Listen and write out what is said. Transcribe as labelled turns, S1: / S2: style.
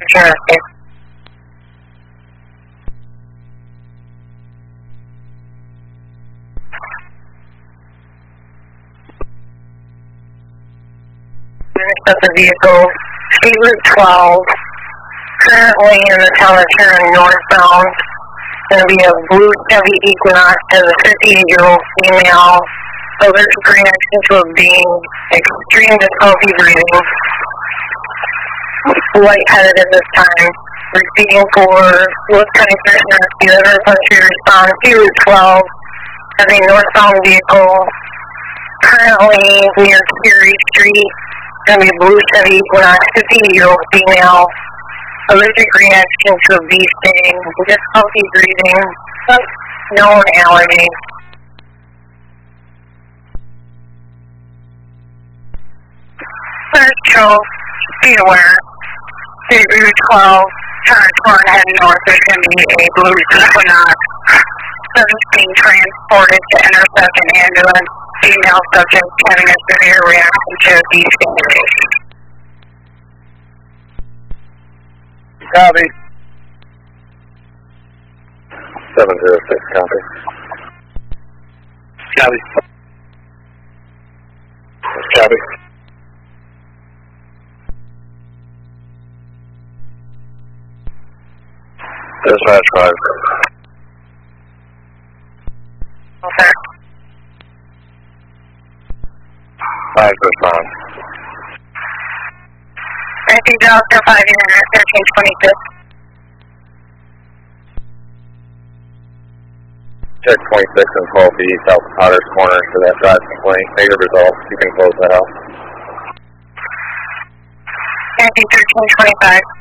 S1: search and rescue. Of the vehicle, State Route 12, currently in the town of Sharon northbound. Going to be a blue Chevy Equinox as a 58-year-old female, allergic reaction to a being, extreme difficulty breathing, lightheaded at this time, receiving for Willis County Search and Rescue. Other country respond to Route 12 as a northbound vehicle, currently near Curie Street. Going to be a blue Chevy Equinox, 58-year-old female, allergic reaction to a bee sting, difficulty breathing, known allergy. Search show, be aware, State Route 12, turn toward heading north, there's going to be a blue Equinox, 17 transported to intercept an ambulance. Female subject having a severe reaction to a bee sting.
S2: Copy. 706, copy. Copy. Copy. Dispatch 5.
S1: Okay.
S2: 5 respond.
S1: Thank you, Delta 5 Unit 1326.
S2: Check 26 and 12 feet south of Potter's Corner for that drive complaint. Negative results. You can close that out.
S1: Thank you, 1325.